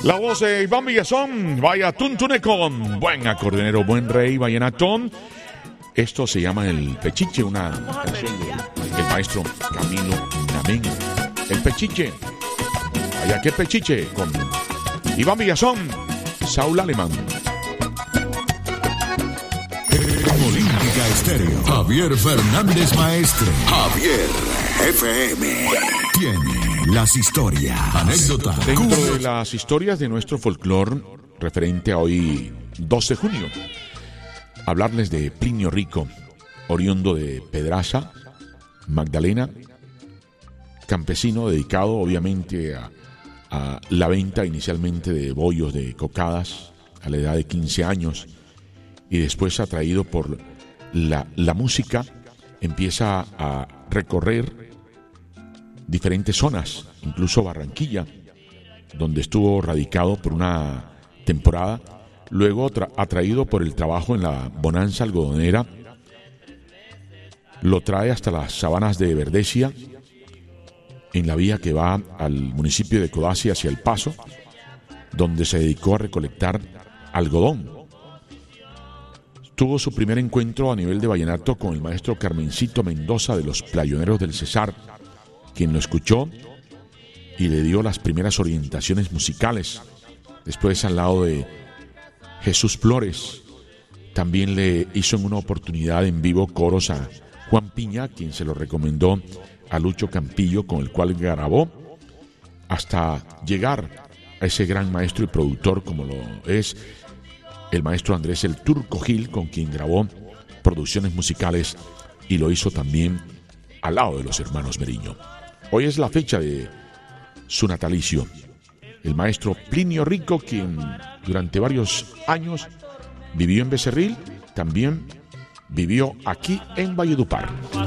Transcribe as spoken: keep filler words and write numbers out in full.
La voz de Iván Villazón, vaya tuntunecón, buen acordeonero, buen rey, vallenatón. Esto se llama El Pechiche, una canción del maestro Camilo Namén. El Pechiche, vaya que Pechiche, con Iván Villazón, Saúl Alemán. Olímpica Estéreo, Javier Fernández Maestre. Javier F M tiene las historias, anécdotas. Dentro de las historias de nuestro folclore, referente a hoy doce de junio, hablarles de Plinio Rico, oriundo de Pedraza, Magdalena, campesino dedicado obviamente a, a la venta inicialmente de bollos, de cocadas, a la edad de quince años, y después atraído por la, la música, empieza a recorrer diferentes zonas, incluso Barranquilla, donde estuvo radicado por una temporada. Luego, tra- atraído por el trabajo en la bonanza algodonera, lo trae hasta las sabanas de Verdesia, en la vía que va al municipio de Codazzi hacia El Paso, donde se dedicó a recolectar algodón. Tuvo su primer encuentro a nivel de vallenato con el maestro Carmencito Mendoza de los Playoneros del Cesar, quien lo escuchó y le dio las primeras orientaciones musicales. Después, al lado de Jesús Flores, también le hizo en una oportunidad en vivo coros a Juan Piña, quien se lo recomendó a Lucho Campillo, con el cual grabó, hasta llegar a ese gran maestro y productor como lo es el maestro Andrés el Turco Gil, con quien grabó producciones musicales y lo hizo también al lado de los hermanos Meriño. Hoy es la fecha de su natalicio. El maestro Plinio Rico, quien durante varios años vivió en Becerril, también vivió aquí en Valledupar.